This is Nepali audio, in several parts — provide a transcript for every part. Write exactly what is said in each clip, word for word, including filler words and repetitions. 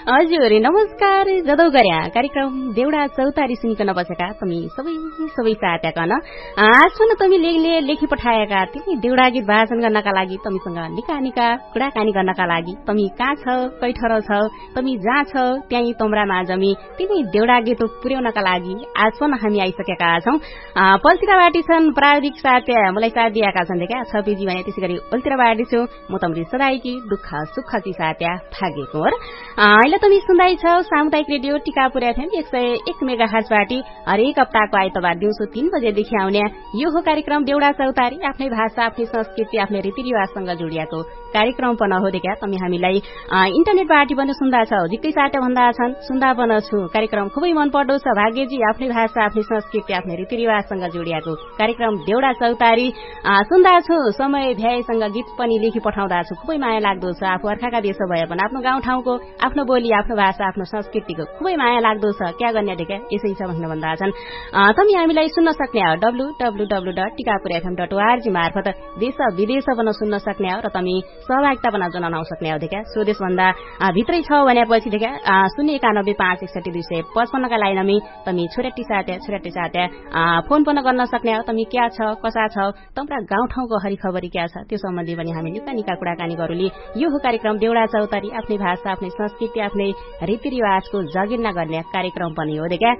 हजुर नमस्कार जदौ गर्या कार्यक्रम देउडा चौतारी सुनिकन बसेका तमी सबै सबै साथीकन आजसम्म तमी लेखले लेखी पठाएका तिमी देउडा गीत वाचन गर्नका लागि तमीसँग निका निका कुराकानी गर्नका लागि तमी कहाँ छ कैठर छ तमी जहाँ छ त्यही तम्रा माझमी तिमी देउडा गीत पुर्याउनका लागि आजसम्म हामी आइसकेका छौं। पल्तिराबाटी छन् प्राविधिक साथी मलाई साथ दिएका छन् देखा छ पेजी भने त्यसैगरी पल्तिराबाटी छु म तमरी सदाईकी दुःख सुख ची साथ्या भागेको हो। अहिले तमी सुन्दै छौ सामुदायिक रेडियो टिकापुर एफएम एक सय एक मेगा हर्जबाट हरेक हप्ताको आइतबार दिउँसो तीन बजेदेखि आउने यो हो कार्यक्रम देउडा चौतारी आफ्नै भाषा आफ्नै संस्कृति आफ्नै रीतिरिवाजसँग जोडिएको कार्यक्रम पनि हो देखा तमी हामीलाई इन्टरनेटबाट पनि सुन्दा छौ जिकै साथी भन्दा छन् सुन्दा पनि छु कार्यक्रम खुबै मन पर्दो छ भाग्यजी आफ्नै भाषा आफ्नै संस्कृति आफ्नै रीतिरिवाजसँग जोडिएको कार्यक्रम देउडा चौतारी सुन्दा छु समय भ्याएसँग गीत पनि लेखी पठाउँदा छु खुबै माया लाग्दो छ आफू अर्काका देश भए पनि आफ्नो गाउँठाउँको आफ्नो बोली आफ्नो भाषा आफ्नो संस्कृतिको खुबै माया लाग्दो छ क्या गर्ने ढेका यसै छ भन्ने भन्दा छन्। तमी हामीलाई सुन्न सक्ने हो W W W dot Tikapur FM dot ORG मार्फत देश विदेश पनि सुन्न सक्ने हो र तमी सहभागिता पनि जनाउन सक्ने हो देखा स्वदेश भन्दा भित्रै छ भनेपछि देखा शून्य एकानब्बे पाँच एकसठी दुई सय पचपन्नका लाइनमी तमी छोराटी साथ्या छोराटी साथ्या फोन पनि गर्न सक्ने हो तमी क्या छ कसा छ तम्रा गाउँठाउँको हरिखबरी क्या छ त्यो सम्बन्धी पनि हामी निका निका कुराकानी गरौली। यो हो कार्यक्रम देउडा चौतारी आफ्नै भाषा आफ्नै संस्कृति आफ्नै रीतिरिवाजको जगिर्ना गर्ने कार्यक्रम पनि हो देखा।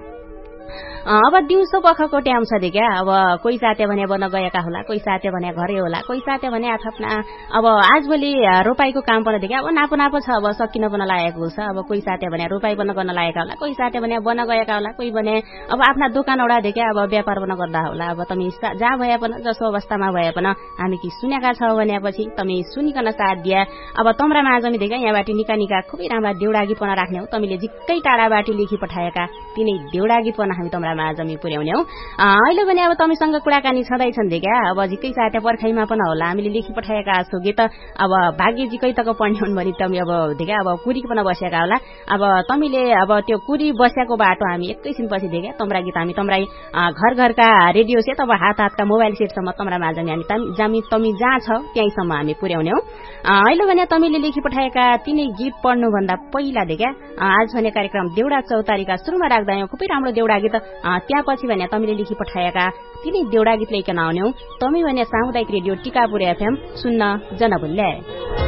अब दिउँसो पखको टाइम छ देखा अब कोही साथी भने बन्न गएका होला कोही साथी भने घरै होला कोही साथी भने आफ्ना अब आजभोलि रोपाईको काम पनि देखा अब नापो नापो छ अब सकिन पनि लागेको छ अब कोही साथी भने रोपाई पनि गर्न लागेका होला कोही साथी भने बन्न गएका होला कोही भने अब आफ्ना दोकानवटा देखा अब व्यापार पनि गर्दा होला। अब तमी जहाँ भए पनि जसो अवस्थामा भए पनि हामी कि सुनेका छ भनेपछि तमी सुनिकन साथ दिया अब तम्रा माझमी देखा यहाँबाट निका निका खुबै राम्रा देउडा गीत पनि राख्ने हो तमीले जिक्कै टाढाबाट लेखी पठाएका तिनै देउडा गीत पनि हामी तम्रा माझमी पुर्याउने हौ। अहिले पनि अब तमीसँग कुराकानी छँदैछन् देखा अब झिकै साथ्या पर्खाइमा पनि होला हामीले लेखी पठाएका छौँ गीत अब भाग्य जिकै तक पढ्ने हुन् भने तमी अब देखा अब कुरी पनि बसेका होला अब तमीले अब त्यो कुरी बसेको बाटो हामी एकैछिनपछि देखा तम्रा गीत हामी तम्राई घर घरका रेडियो सेट अब हात हातका मोबाइल सेटसम्म तम्रा माझमी हामी जामी तमी जहाँ छ त्यहीँसम्म हामी पुर्याउने हौ। अहिले भने तमीले लेखी पठाएका तिनै गीत पढ्नुभन्दा पहिला देखा आज भने कार्यक्रम देउडा चौतारीका सुरुमा राख्दा यहाँ खुबै राम्रो देउडा गीत त्यसपछि भने तमीले लेखी पठाएका तिनै देउडा गीत ल्याइकन आउने हौ। तमी भने सामुदायिक रेडियो टिकापुर एफएम सुन्न जनभुल्ले।